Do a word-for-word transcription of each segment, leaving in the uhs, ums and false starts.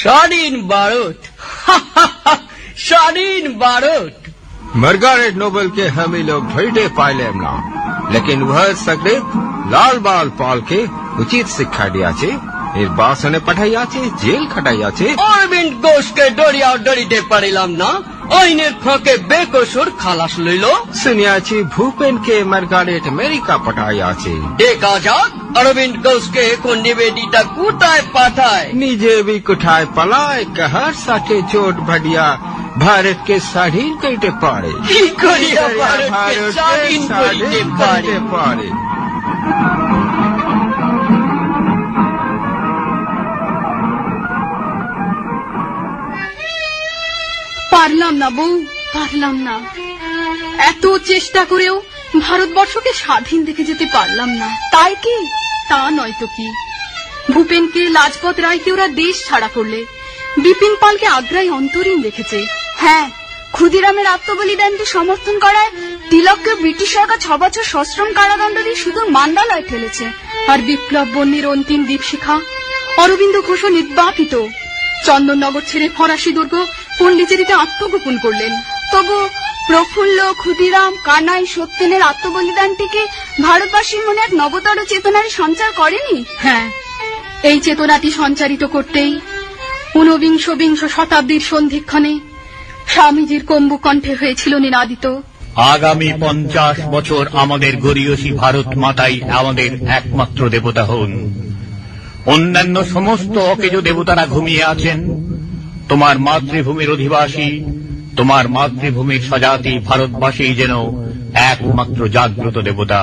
शालीन बारूद शालीन बारूद। Margaret Nobel के हम ही लोग ढूंढे पाए ना, लेकिन वह सगळे लाल बाल पाल के उचित शिक्षा दिया छे, निर्बासने पठाइया छे, जेल खटाइया छे। अरविंद घोष के डरिया डरिते पारिलाम ना, आईनेर फाঁকে बेकसुर खालास लইল। सुनिया छी भूपेन के मार्गारेट अमेरिका पठाइया छे। देखा जाक अरविंद घोष के को निवेदिता कोथाय पाठाय। निजे भी कोठाय पलाय कहर साथे चोट भडिया भारत के स्वाधीन करते पारे। की करिया भारत के स्वाधीन करते पारे। পারলাম না বউ, পারলাম না। এত চেষ্টা করেও ভারতবর্ষকে স্বাধীন দেখে যেতে পারলাম না। তাই কি? তা নয় তো কি। ভূপেনকে, লাজপত রায়কে ওরা দেশ ছাড়া করলে, বিপিন পালকে আগ্রায় অন্তরীণ রেখেছে। হ্যাঁ, ক্ষুদিরামের আত্মবলিদানকে সমর্থন করায় তিলককে ব্রিটিশ সরকার ছ বছর সশ্রম কারাদণ্ড দিয়ে শুধু মান্দালয় ঠেলেছে। আর বিপ্লব বন্যের অন্তিম দীপশিখা অরবিন্দ ঘোষ নির্বাপিত। চন্দননগর ছেড়ে ফরাসি দুর্গ পন্ডিচেরিতে আত্মগোপন করলেন। তবু প্রফুল্ল, ক্ষুদিরাম, কানাই, সত্যেনের আত্মবলিদানটিকে ভারতবাসীর মনে এক নবতর চেতনার সঞ্চার করেনি? হ্যাঁ, এই চেতনাটি সঞ্চারিত করতেই ঊনবিংশ বিংশ শতাব্দীর সন্ধিক্ষণে স্বামীজির কম্বু কণ্ঠে হয়েছিল নিনাদিত, আগামী পঞ্চাশ বছর আমাদের গরীয়সী ভারত মাতাই আমাদের একমাত্র দেবতা হন। অন্যান্য সমস্ত অকেজ দেবতারা ঘুমিয়ে আছেন। তোমার মাতৃভূমির অধিবাসী, তোমার মাতৃভূমির স্বজাতি ভারতবাসী যেন একমাত্র জাগ্রত দেবতা।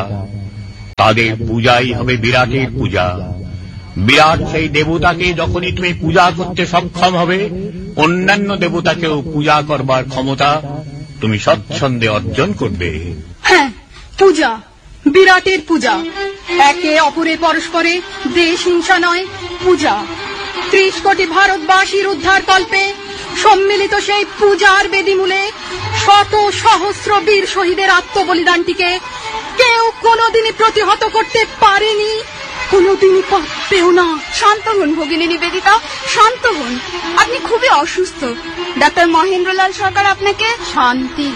তাদের পূজাই হবে বিরাটের পূজা। বিরাট সেই দেবতাকে যখনই তুমি পূজা করতে সক্ষম হবে, অন্যান্য দেবতাকেও পূজা করবার ক্ষমতা তুমি স্বচ্ছন্দে অর্জন করবে। হ্যাঁ, পূজা, বিরাটের পূজা। একে অপরে পরস্পরে দেশ হিংসা নয়, পূজা। ত্রিশ কোটি ভারতবাসীর উদ্ধার কল্পে সম্মিলিত সেই পূজার বেদিমূলে শত সহস্র বীর শহীদের আত্মবলিদানটিকে কেউ কোনোদিনই প্রতিহত করতে পারেনি, কোনোদিনই পারবেও না। শান্ত হন ভগিনী নিবেদিতা, শান্ত হন। আপনি খুবই অসুস্থ। ডাক্তার মহেন্দ্রলাল সরকার আপনাকে শান্তি।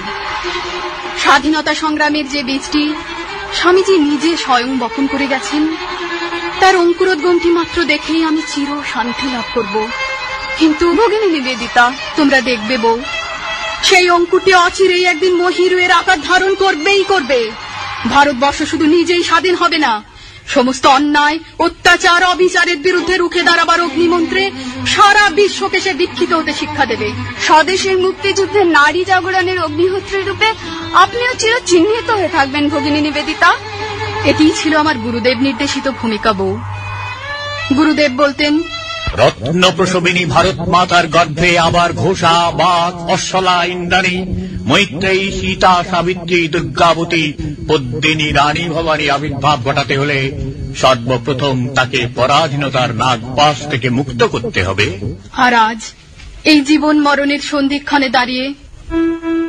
স্বাধীনতা সংগ্রামের যে বীজটি স্বামীজি নিজে স্বয়ং বপন করে গেছেন, তার অঙ্কুরোদ্গমটি মাত্র দেখেই আমি চির শান্তি লাভ করব। কিন্তু ভগিনী নিবেদিতা, তোমরা দেখবে বউ, সেই অঙ্কুরটি অচিরেই একদিন মহিরুয়ের আকার ধারণ করবেই করবে। ভারতবর্ষ শুধু নিজেই স্বাধীন হবে না, সমস্ত অন্যায়, অত্যাচার, অবিচারের বিরুদ্ধে রুখে দাঁড়াবার অগ্নিমন্ত্রে সারা বিশ্বকে সে দীক্ষিত হতে শিক্ষা দেবে। স্বদেশের মুক্তিযুদ্ধে নারী জাগরণের অগ্নিহোত্রী রূপে আপনিও চির চিহ্নিত হয়ে থাকবেন ভগিনী নিবেদিতা। এটিই ছিল আমার গুরুদেব নির্দেশিত ভূমিকা বউ। গুরুদেব বলতেন, রত্ন প্রসবিনী ভারত মাতার গর্ভে আবার ঘোষা, বাঘ, অশ্বলা, ইন্দ্রাণী, মৈত্রেয়ী, সীতা, সাবিত্রী, দুর্গাবতী, পদ্মিনী, রানী ভবানী আবির্ভাব ঘটাতে হলে সর্বপ্রথম তাকে পরাধীনতার নাগপাশ থেকে মুক্ত করতে হবে। আর আজ এই জীবন মরণের সন্ধিক্ষণে দাঁড়িয়ে